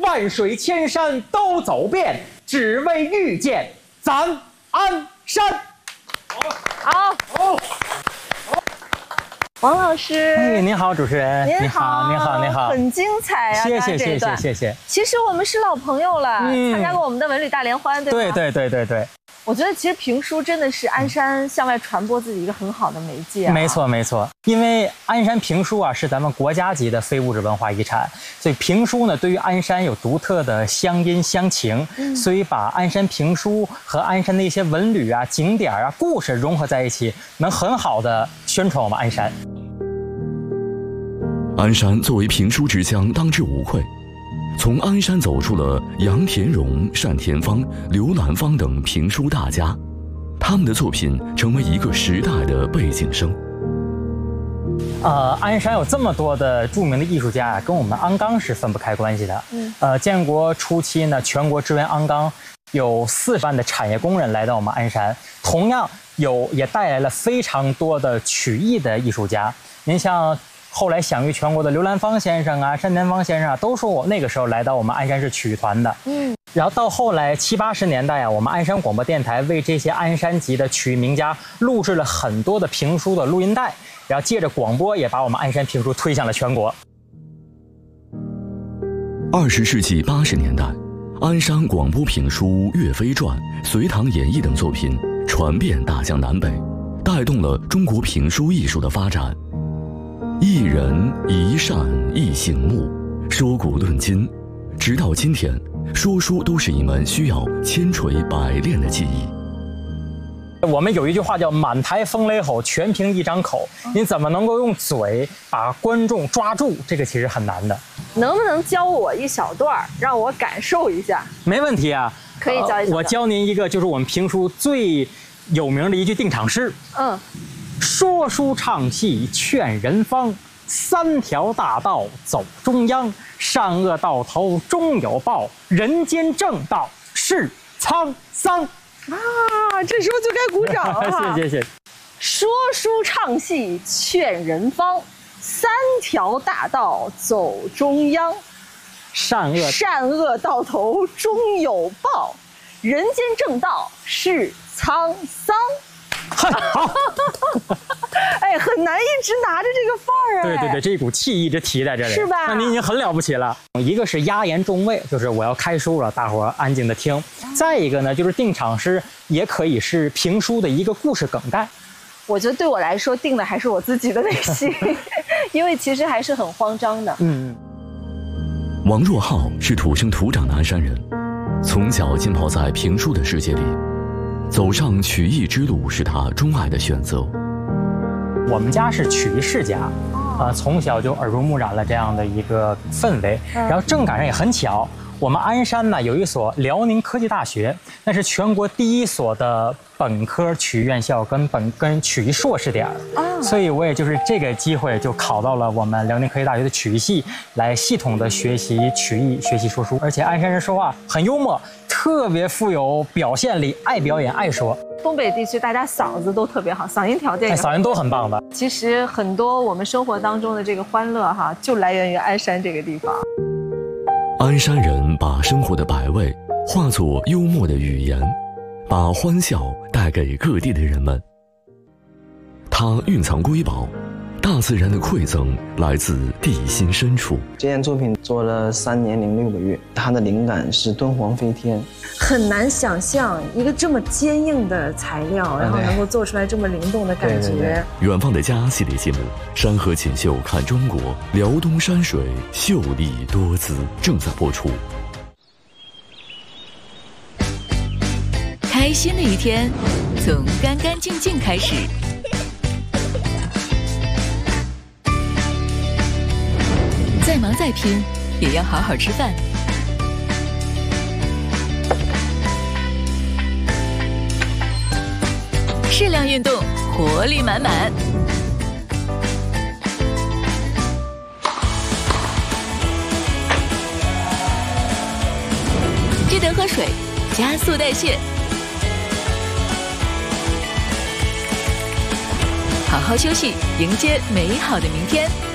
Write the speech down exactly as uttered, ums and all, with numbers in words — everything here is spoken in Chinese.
万水千山都走遍，只为遇见咱鞍山。 好，好。王老师， 哎，您好，主持人， 您好， 您好，您好， 很精彩啊！ 谢谢，谢谢，谢谢。 其实我们是老朋友了，嗯、参加过我们的文旅大联欢，对吧？ 对对对对对。 我觉得其实评书真的是鞍山向外传播自己一个很好的媒介、啊。 没错没错，因为鞍山评书啊是咱们国家级的非物质文化遗产，所以评书呢对于鞍山有独特的乡音乡情，嗯、所以把鞍山评书和鞍山的一些文旅啊、景点啊、故事融合在一起，能很好的宣传我们鞍山。 鞍山作为评书之乡，当之无愧。从鞍山走出了杨田荣、单田芳、刘兰芳等评书大家，他们的作品成为一个时代的背景声。 呃，鞍山有这么多的著名的艺术家啊，跟我们鞍钢是分不开关系的。嗯，呃，建国初期呢，全国支援鞍钢有四十万的产业工人来到我们鞍山，同样有也带来了非常多的曲艺的艺术家。您像后来享誉全国的刘兰芳先生啊、单田芳先生啊，都说我那个时候来到我们鞍山市曲艺团的。嗯，然后到后来七八十年代啊，我们鞍山广播电台为这些鞍山籍的曲艺名家录制了很多的评书的录音带，然后借着广播也把我们鞍山评书推向了全国。 二十世纪八十年代，鞍山广播评书《岳飞传》《隋唐演义》等作品传遍大江南北，带动了中国评书艺术的发展。一人一扇一醒目，说古论今，直到今天，说书都是一门需要千锤百炼的技艺。 我们有一句话叫满台风雷吼，全凭一张口。你怎么能够用嘴把观众抓住？这个其实很难的。 能不能教我一小段，让我感受一下？ 没问题啊， 可以教一下、呃。 我教您一个，就是我们评书最有名的一句定场诗。嗯。说书唱戏劝人方，三条大道走中央，善恶到头终有报，人间正道是沧桑。 啊，这时候就该鼓掌了。 谢谢谢谢。 说书唱戏劝人方，三条大道走中央， 善恶善恶到头终有报，人间正道是沧桑。 好， 哎，很难一直拿着这个范儿啊！ 对对对，这一股气一直提在这里， 是吧？ 那您已经很了不起了。一个是压言重味，就是我要开书了，大伙儿安静的听；再一个呢，就是定场诗，也可以是评书的一个故事梗概。 我觉得对我来说，定的还是我自己的内心，因为其实还是很慌张的。嗯。 王若浩是土生土长的鞍山人，从小浸泡在评书的世界里。走上曲艺之路是他钟爱的选择。 我们家是曲艺世家，啊、呃，从小就耳濡目染了这样的一个氛围。然后正赶上也很巧，我们鞍山呢有一所辽宁科技大学，那是全国第一所的本科曲艺院校跟本跟曲艺硕士点儿。所以我也就是这个机会就考到了我们辽宁科技大学的曲艺系，来系统的学习曲艺，学习说书。而且鞍山人说话很幽默，特别富有表现力，爱表演爱说。 东北地区大家嗓子都特别好，嗓音条件也好， 嗓音都很棒的。 其实很多我们生活当中的这个欢乐哈，就来源于鞍山这个地方。 鞍山人把生活的百味化作幽默的语言，把欢笑带给各地的人们。它蕴藏瑰宝，大自然的馈赠来自地心深处。 这件作品做了三年零六个月，它的灵感是敦煌飞天。 很难想象一个这么坚硬的材料，然后能够做出来这么灵动的感觉。对对对， 远方的家系列节目《山河锦绣看中国》，辽东山水秀丽多姿正在播出。 开心的一天从干干净净开始。再忙再拼，也要好好吃饭。适量运动，活力满满。记得喝水，加速代谢。好好休息，迎接美好的明天。